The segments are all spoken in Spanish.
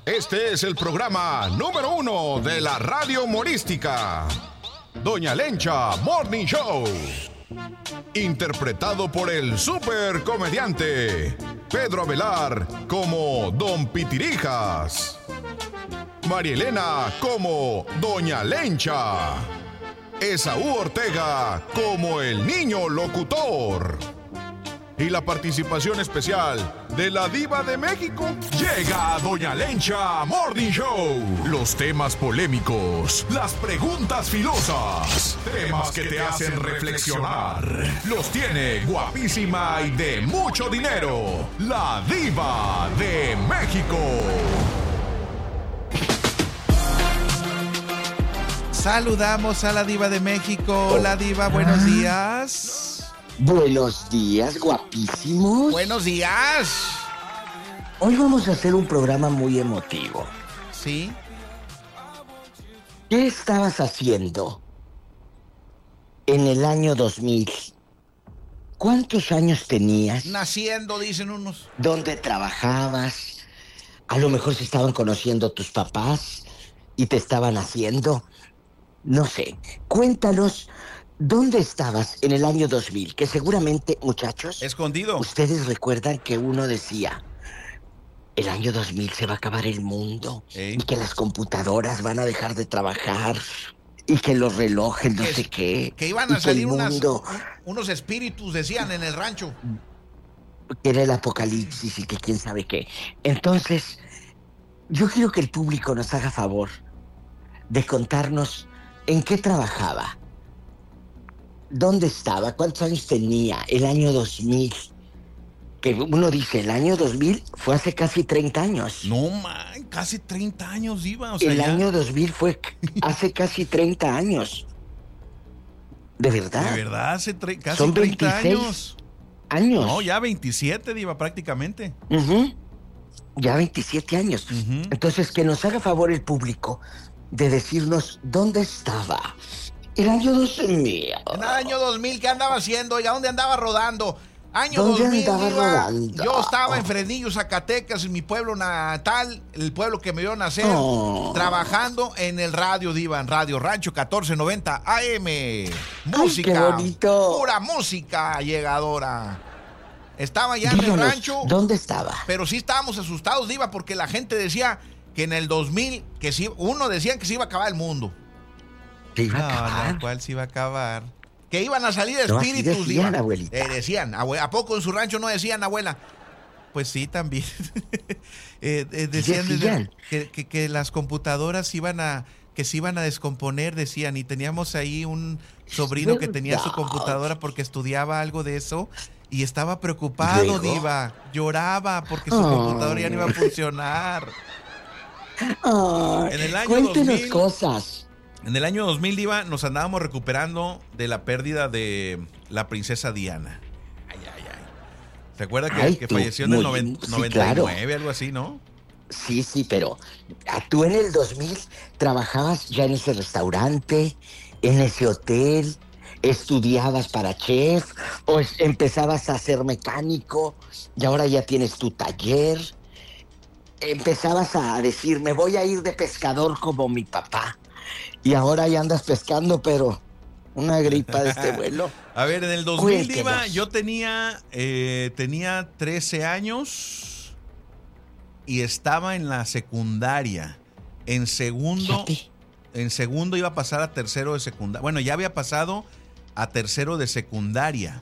Este es el programa número 1 de la radio humorística, Doña Lencha Morning Show. Interpretado por el super comediante Pedro Avelar como Don Pitirijas, María Elena como Doña Lencha, Esaú Ortega como el niño locutor. Y la participación especial de la Diva de México. Llega Doña Lencha Morning Show. Los temas polémicos, las preguntas filosas, temas que te hacen reflexionar. Los tiene guapísima y de mucho dinero, la Diva de México. Saludamos a la Diva de México. Hola, Diva, buenos días. Buenos días, guapísimos. Buenos días. Hoy vamos a hacer un programa muy emotivo. ¿Sí? ¿Qué estabas haciendo en el año 2000? ¿Cuántos años tenías? Naciendo, dicen unos. ¿Dónde trabajabas? A lo mejor se estaban conociendo tus papás y te estaban haciendo. No sé. Cuéntanos. ¿Dónde estabas en el año 2000? Que seguramente, muchachos... Escondido. Ustedes recuerdan que uno decía... El año 2000 se va a acabar el mundo. Y que las computadoras van a dejar de trabajar. Y que los relojes, no sé qué. Que iban a salir unos espíritus, decían, en el rancho. Que era el apocalipsis y que quién sabe qué. Entonces, yo quiero que el público nos haga favor de contarnos en qué trabajaba. ¿Dónde estaba? ¿Cuántos años tenía? El año 2000. Que uno dice, el año 2000 fue hace casi 30 años. No, man, casi 30 años iba. O sea, el año 2000 fue hace casi 30 años. ¿De verdad? De verdad, hace casi son 30 años. No, ya 27, Diva, prácticamente. Ya 27 años. Entonces, que nos haga favor el público de decirnos dónde estaba. El año 2000. En el año 2000, ¿qué andaba haciendo? Oiga, ¿dónde andaba rodando? Año ¿Dónde 2000, andaba Diva, rodando? yo estaba en Fresnillo, Zacatecas, en mi pueblo natal, el pueblo que me vio nacer, trabajando en el radio, Diva, en Radio Rancho 1490 AM. Música. Ay, qué bonito. Pura música llegadora. Estaba ya Díganos, en el rancho. ¿dónde estaba? Pero sí estábamos asustados, Diva, porque la gente decía que en el 2000, que sí, uno decían que se iba a acabar el mundo. ¿Se iba a acabar? No, ¿cuál se iba a acabar? Que iban a salir espíritus, no, así decían, Diva. abuelita. Decían, ¿a poco en su rancho no decían, abuela? Pues sí, también. Decían que las computadoras se iban a descomponer, decían, y teníamos ahí un sobrino que tenía su computadora porque estudiaba algo de eso y estaba preocupado, ¿Luego? Diva. Lloraba porque su computadora ya no iba a funcionar. En el año cuéntenos 2000, cosas. En el año 2000, Diva, nos andábamos recuperando de la pérdida de la princesa Diana. ¿Se acuerda que falleció en el 99, claro. Algo así, no? Sí, pero tú en el 2000 trabajabas ya en ese restaurante, en ese hotel, estudiabas para chef, o empezabas a ser mecánico y ahora ya tienes tu taller. Empezabas a decir, me voy a ir de pescador como mi papá. Y ahora ya andas pescando, pero una gripa de este vuelo. A ver, en el 2000, Diva, yo tenía 13 años y estaba en la secundaria. En segundo iba a pasar a tercero de secundaria. Bueno, ya había pasado a tercero de secundaria.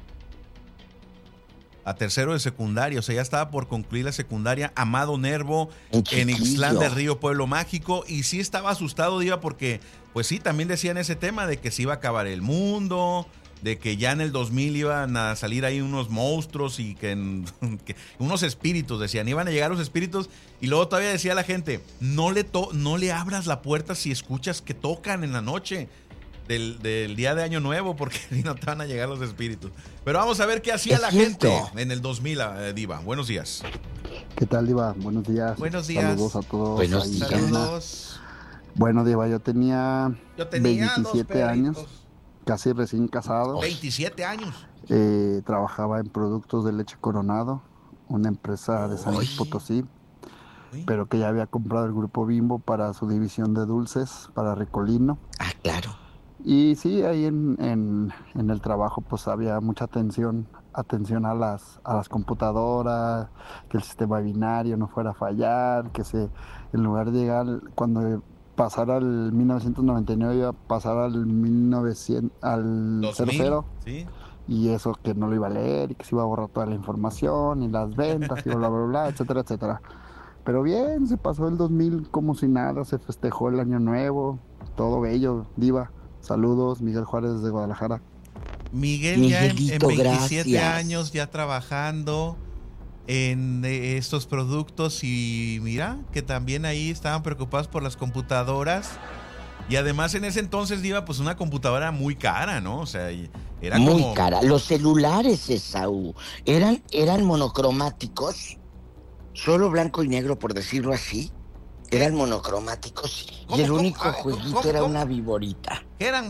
O sea, ya estaba por concluir la secundaria. Amado Nervo, en Ixtlán del Río, Pueblo Mágico. Y sí estaba asustado, Diva, porque, pues sí, también decían ese tema de que se iba a acabar el mundo, de que ya en el 2000 iban a salir ahí unos monstruos y que unos espíritus, decían, iban a llegar los espíritus. Y luego todavía decía la gente, no le abras la puerta si escuchas que tocan en la noche del día de Año Nuevo, porque si no te van a llegar los espíritus. Pero vamos a ver qué hacía la gente en el 2000, Diva. Buenos días. ¿Qué tal, Diva? Buenos días. Buenos días. Saludos a todos. Buenos días. Saludos. Bueno, Diva, yo tenía 27 años, casi recién casado. 27 años. Trabajaba en productos de leche Coronado, una empresa de San Luis Potosí. pero que ya había comprado el grupo Bimbo para su división de dulces, para Ricolino. Ah, claro. Y sí, ahí en el trabajo pues había mucha atención a las computadoras, que el sistema binario no fuera a fallar, en lugar de llegar, cuando pasara al 1999 iba a pasar al 1900, al 2000, 00, ¿sí? Y eso que no lo iba a leer y que se iba a borrar toda la información y las ventas y bla, bla, bla, etcétera, etcétera. Pero bien, se pasó el 2000 como si nada, se festejó el año nuevo, todo bello, diva. Saludos, Miguel Juárez desde Guadalajara. Miguel ya en 27 gracias. años ya trabajando en estos productos y mira que también ahí estaban preocupados por las computadoras y además en ese entonces iba pues una computadora muy cara, ¿no? O sea, era muy como... cara. Los celulares, Esaú, eran monocromáticos, solo blanco y negro por decirlo así. Eran monocromáticos y el único jueguito era una viborita. ¿Eran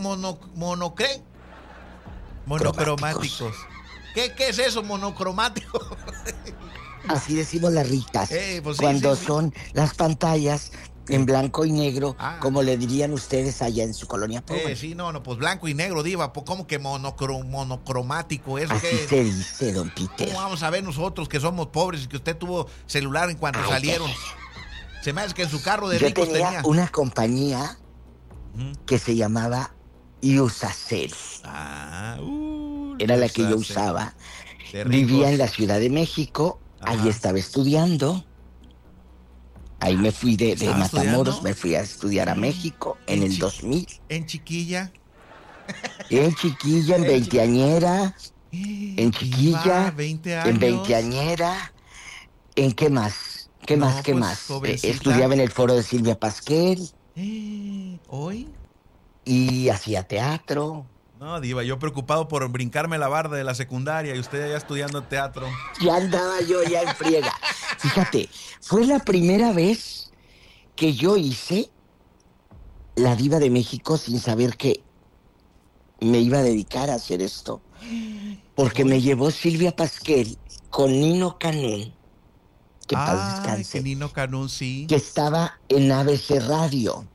monocromáticos? ¿Qué es eso, monocromático? Así decimos las ricas. Pues cuando sí. son las pantallas en blanco y negro, como le dirían ustedes allá en su colonia pobre. Sí, no, pues blanco y negro, diva. ¿Cómo que monocromático? ¿Eso así qué? se dice, don Peter. ¿Cómo vamos a ver nosotros que somos pobres y que usted tuvo celular en cuanto salieron? Se me hace que en su carro de ricos tenía una compañía que se llamaba Usacell. Era la que yo usaba. Vivía en la Ciudad de México. Ahí estaba estudiando. Ahí me fui de Matamoros, me fui a estudiar a México en el 2000. ¿En chiquilla? En chiquilla, en veinteañera. En chiquilla, 20 años. en veinteañera. ¿En qué más? ¿Qué más? Jovencita. Estudiaba en el foro de Silvia Pasquel. ¿Hoy? Y hacía teatro. No, diva, yo preocupado por brincarme la barda de la secundaria y usted ya estudiando teatro. Ya andaba yo ya en friega. Fíjate, fue la primera vez que yo hice La Diva de México sin saber que me iba a dedicar a hacer esto. Porque me llevó Silvia Pasquel con Nino Canún. Que paz descanse. Que Nino Canún, sí. Que estaba en ABC Radio.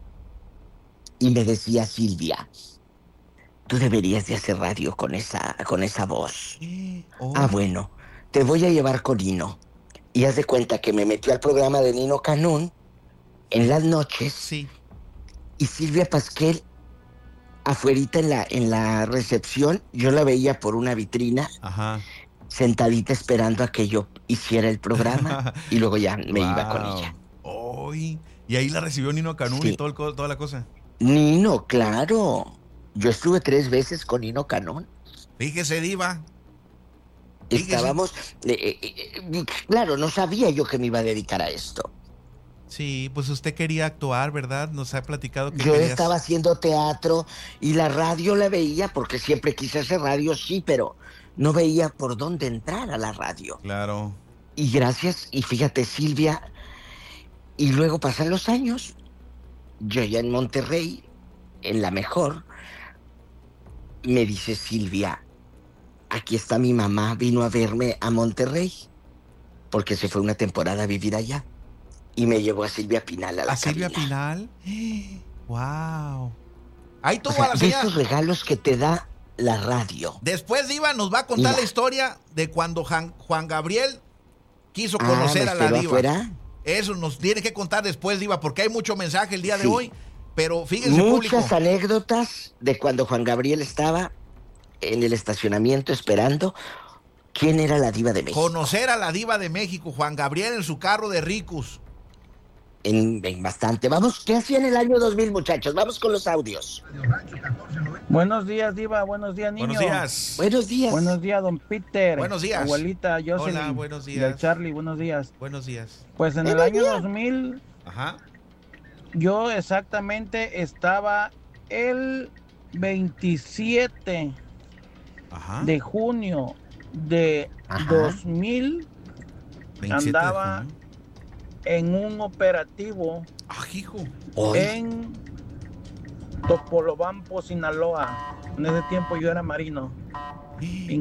Y me decía Silvia, tú deberías de hacer radio con esa voz. Bueno, te voy a llevar con Nino. Y haz de cuenta que me metió al programa de Nino Canún en las noches. Sí. Y Silvia Pasquel, afuerita en la recepción, yo la veía por una vitrina. Sentadita esperando a que yo hiciera el programa. Y luego ya me iba con ella. Y ahí la recibió Nino Canún y toda la cosa. Nino, claro. Yo estuve 3 veces con Nino Canún. Fíjese, diva. Estábamos... claro, no sabía yo que me iba a dedicar a esto. Sí, pues usted quería actuar, ¿verdad? Nos ha platicado que yo estaba haciendo teatro y la radio la veía porque siempre quise hacer radio, sí, pero no veía por dónde entrar a la radio. Claro. Y gracias, y fíjate, Silvia, y luego pasan los años, yo ya en Monterrey, en La Mejor, me dice Silvia, aquí está mi mamá, vino a verme a Monterrey, porque se fue una temporada a vivir allá. Y me llevó a Silvia Pinal a la cabina. ¿A Silvia Pinal? ¡Wow! Ahí tuvo a la de señora. Esos regalos que te da la radio. Después, diva, nos va a contar la historia de cuando Juan Gabriel quiso conocer a la diva. Afuera. Eso nos tiene que contar después, diva, porque hay mucho mensaje el día de hoy. Pero fíjense, público. Muchas anécdotas de cuando Juan Gabriel estaba en el estacionamiento esperando. ¿Quién era la diva de México? Conocer a la diva de México, Juan Gabriel en su carro de ricos. En bastante. Vamos, ¿qué hacía en el año 2000, muchachos? Vamos con los audios. Buenos días, diva. Buenos días, niño. Buenos días. Buenos días. Buenos días, don Peter. Buenos días. Abuelita, Jocelyn. Hola, buenos días. Y el Charlie, buenos días. Buenos días. Pues en el año 2000, yo exactamente estaba el 27 de junio de 2000. 27 andaba en un operativo en Topolobampo, Sinaloa. En ese tiempo yo era marino.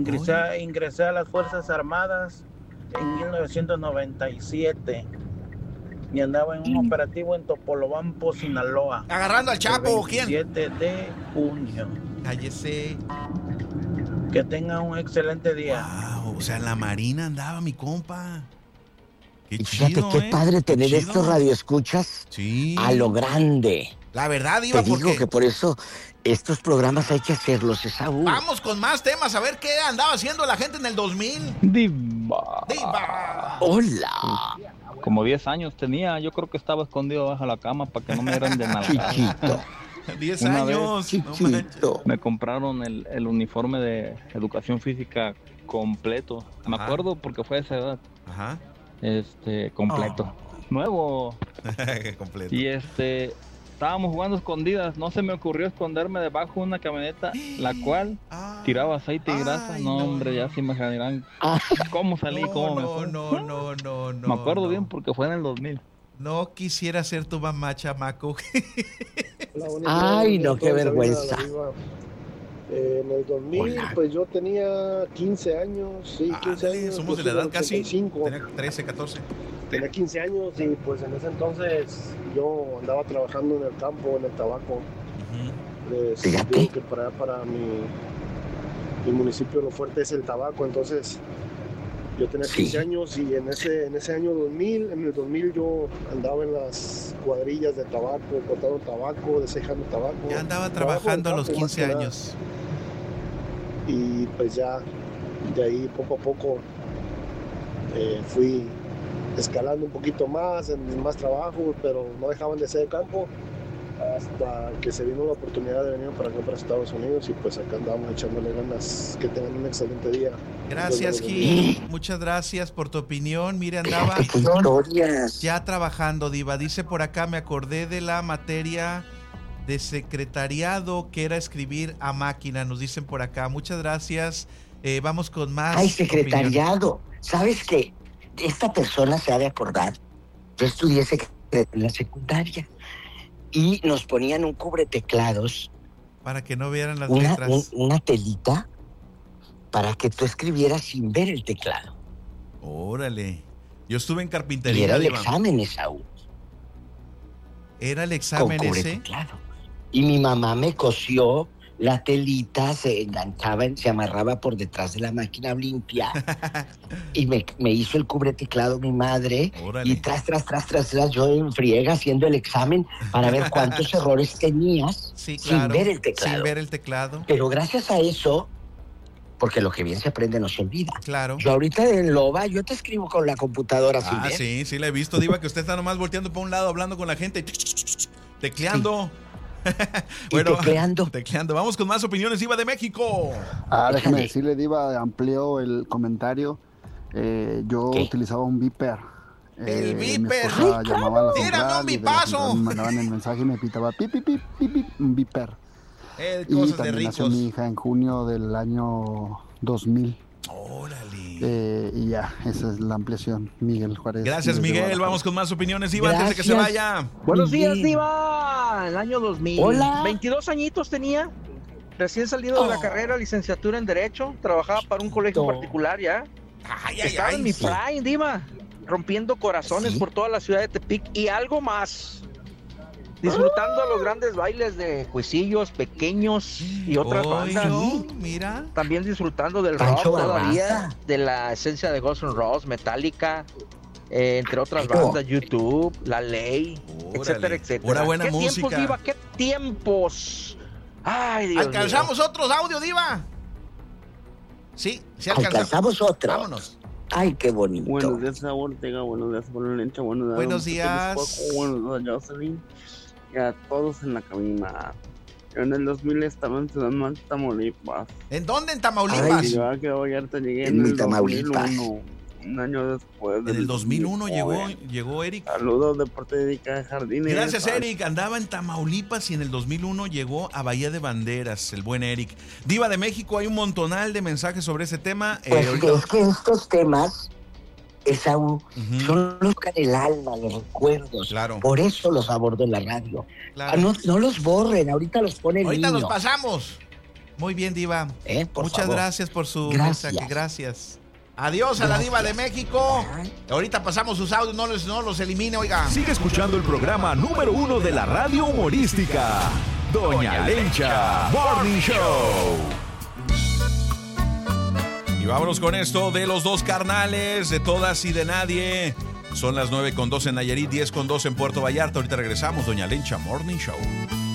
Ingresé a las Fuerzas Armadas en 1997. y andaba en un operativo en Topolobampo, Sinaloa. Agarrando al Chapo, ¿quién? 7 de junio. Cállese. Que tenga un excelente día. Wow, o sea, en la Marina andaba mi compa. Qué Y fíjate chido, qué padre tener chido. estos radioescuchas Sí. a lo grande. La verdad, Diva, Te digo porque que por eso estos programas hay que hacerlos, Esaú. vamos con más temas, a ver qué andaba haciendo la gente en el 2000. Diva. Hola. Como 10 años tenía, yo creo que estaba escondido bajo la cama para que no me dieran de nalgada. Chiquito. 10 Una años. No manches. Chiquito. Me compraron el uniforme de educación física completo. Me Ajá. acuerdo porque fue a esa edad. Ajá. Completo. Nuevo. Completo. Y estábamos jugando escondidas. No se me ocurrió esconderme debajo de una camioneta, la cual tiraba aceite y grasa. Ay, No, no, hombre, no. ya se imaginarán cómo salí, cómo me fue. No. Me acuerdo bien porque fue en el 2000. No quisiera ser tu mamá, chamaco. Ay, no, qué vergüenza. En el 2000, Hola. pues yo tenía 15 años, sí, 15 Ándale, años. somos yo de la soy edad del casi. 85. Tenía 13, 14. Tenía 15 años y pues en ese entonces yo andaba trabajando en el campo, en el tabaco. Les Fíjate. digo que para mi municipio lo fuerte es el tabaco, entonces yo tenía 15 Sí. años y en ese año 2000, en el 2000 yo andaba en las cuadrillas de tabaco, cortando tabaco, desejando tabaco. Ya andaba Trabajo trabajando a en los campo, más 15 que nada. años. Y pues ya de ahí poco a poco fui escalando un poquito más, en más trabajo, pero no dejaban de ser de campo hasta que se vino la oportunidad de venir para acá, para Estados Unidos, y pues acá andamos echándole ganas. Que tengan un excelente día. Gracias, Gil. Muchas gracias por tu opinión. Mire, andaba Fíjate qué historias. ya trabajando, Diva. Dice por acá, me acordé de la materia de secretariado que era escribir a máquina. Nos dicen por acá. Muchas gracias. Vamos con más. Ay, opinión. secretariado. ¿Sabes qué? Esta persona se ha de acordar. Yo estudié secretariado en la secundaria y nos ponían un cubreteclados, Para que no vieran las una letras. telita, para que tú escribieras sin ver el teclado. Órale. Yo estuve en Y carpintería, era el Diva. examen, Esaú, Era el con examen ese. cubreteclado. Y mi mamá me cosió la telita, se enganchaba, se amarraba por detrás de la máquina limpia y me hizo el cubreteclado mi madre. Órale. Y tras, yo en friega haciendo el examen para ver cuántos errores tenías Sí, sin claro. ver el teclado. Sin ver el teclado. Pero gracias a eso, porque lo que bien se aprende no se olvida. Claro. Yo ahorita en Loba, yo te escribo con la computadora sin ver. Sí, la he visto, Diva, que usted está nomás volteando para un lado, hablando con la gente, tecleando. Y tecleando. Tecleando. Vamos con más opiniones, Diva de México. Déjame Échale. decirle, Diva, amplió el comentario. Yo ¿Qué? utilizaba un Viper. El Mi Viper. esposa Ay, llamaba a la Tírame central un y de la bipazo. central me mandaban el mensaje y me pitaba pip, pip, pip, pip, pip, un Viper. Y Cosas de también nació ricos. mi hija en junio del año 2000. Órale. Y ya, esa es la ampliación. Miguel Juárez. Gracias, desde Miguel. Guadalajara. Vamos con más opiniones, Diva, antes de que se Gracias. vaya. Buenos Muy días, bien. Diva. El año 2000. Hola. 22 añitos tenía. Recién salido de la Oh. carrera, licenciatura en Derecho. Trabajaba para un colegio Chiquito. particular ya. Ay, Estaba en mi sí. prime, Diva. Rompiendo corazones ¿Sí? por toda la ciudad de Tepic y algo más. Disfrutando los grandes bailes de Juicillos, Pequeños y otras bandas. no, mira. También disfrutando del Pancho rock todavía, Barraza. de la esencia de Guns N' Roses, Metallica, entre otras Ay, no. bandas, YouTube, La Ley, Órale. etcétera, etcétera. Pura buena ¿Qué música. tiempos, Diva? ¿Qué tiempos? Ay, Dios ¿Alcanzamos otros audio, Diva? Sí, alcanzamos. Alcanzamos otro. Vámonos. Ay, qué bonito. Buenos días, Ortega. Buenos días, Pablo Lencha. Buenos días, Buenos Don días. Paco, buenos días, Jocelyn. Y a todos en la cabina. Yo en el 2000 estaba en Ciudad Mante, Tamaulipas. ¿En dónde? En Tamaulipas. Ay, Y yo que hoy ahorita llegué En en mi el Tamaulipas. 2001. Un año después. En el 2001 2009. llegó Eric. Saludos, Deporte de Jardines. Gracias, Eric. Andaba en Tamaulipas y en el 2001 llegó a Bahía de Banderas, el buen Eric. Diva de México, hay un montonal de mensajes sobre ese tema. Pues Ahorita- es que estos temas, Esaú, Ujú. son los que el alma, los recuerdos. Claro. Por eso los abordo en la radio. Claro. No los borren, ahorita los pone el Ahorita niño. nos pasamos. Muy bien, Diva. Por Muchas favor. gracias por su Gracias. mensaje. Gracias. Adiós a la diva de México. Ahorita pasamos sus audios, no los elimine, oiga. Sigue escuchando el programa número 1 de la radio humorística, Doña Lencha Morning Show. Y vámonos con esto de los dos carnales, de todas y de nadie. Son las 9:02 en Nayarit, 10:02 en Puerto Vallarta. Ahorita regresamos, Doña Lencha Morning Show.